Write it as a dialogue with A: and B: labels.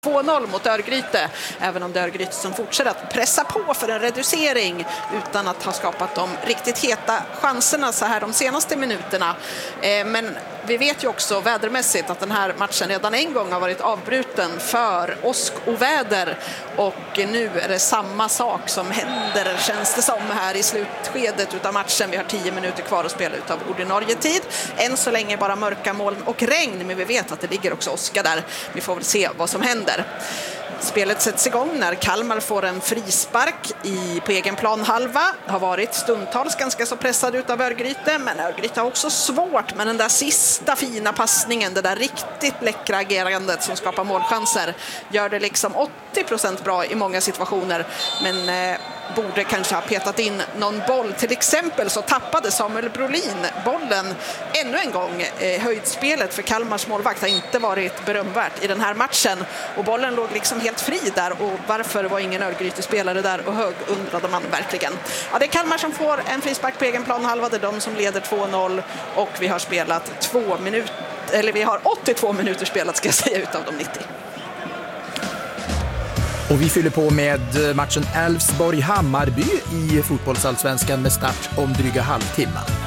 A: 2-0 mot Örgryte, även om det är Örgryte som fortsätter att pressa på för en reducering utan att ha skapat de riktigt heta chanserna så här de senaste minuterna. Men vi vet ju också vädermässigt att den här matchen redan en gång har varit avbruten för åskoväder, och nu är det samma sak som händer, känns det som, här i slutskedet av matchen. Vi har 10 minuter kvar att spela ut av ordinarie tid. Än så länge bara mörka moln och regn, men vi vet att det ligger också åska där. Vi får väl se vad som händer. Spelet sätts igång när Kalmar får en frispark på egen planhalva. Har varit stundtals ganska så pressad ut av Örgryte, men Örgryte har också svårt med den där sista fina passningen, det där riktigt läckra agerandet som skapar målchanser. Gör det liksom 80% bra i många situationer, men borde kanske ha petat in någon boll. Till exempel så tappade Samuel Brolin bollen ännu en gång. Höjdspelet för Kalmars målvakt har inte varit berömvärt i den här matchen, och bollen låg liksom helt fri där, och varför var ingen Örgryte-spelare där och hög, undrade man verkligen. Ja, det är Kalmar som får en frispark på egen planhalva, det är de som leder 2-0, och vi har spelat 82 minuter spelat, ska jag säga, utav de 90.
B: Och vi fyller på med matchen Elfsborg-Hammarby i fotbollsallsvenskan med start om dryga halvtimme.